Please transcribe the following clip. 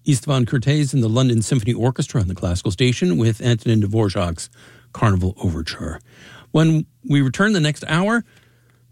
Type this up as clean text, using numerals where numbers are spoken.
Istvan Kertész and the London Symphony Orchestra on the Classical Station with Antonin Dvorak's Carnival Overture. When we return the next hour,